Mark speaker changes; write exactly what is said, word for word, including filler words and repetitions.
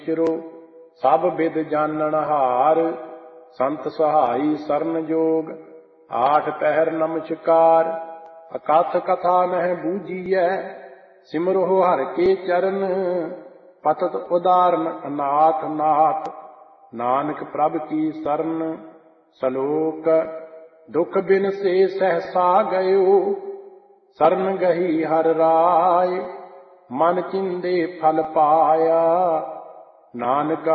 Speaker 1: ਈਸ਼ਰੋ ਸਭ ਬਿਦ ਜਾਣਨ ਹਾਰ ਸੰਤ ਸਹਾਈ ਸਰਨ ਜੋਗ ਆਠ ਪਹਿਰ ਨਮਸਕਾਰ ਅਕਥ ਕਥਾ ਨਹਿ ਬੂਝੀਐ ਸਿਮਰੋ ਹਰਿ ਕੇ ਚਰਨ ਪਤਤ ਉਦਾਰਨ ਅਨਾਥ ਨਾਥ ਨਾਨਕ ਪ੍ਰਭ ਕੀ ਸਰਨ ਸਲੋਕ ਦੁਖ ਬਿਨ ਸੇ ਸਹਸਾ ਗਇਓ ਸਰਨ ਗਹੀ ਹਰਿ ਰਾਏ ਮਨ ਚਿੰਦੇ ਫਲ ਪਾਇਆ ਨਾਨਕ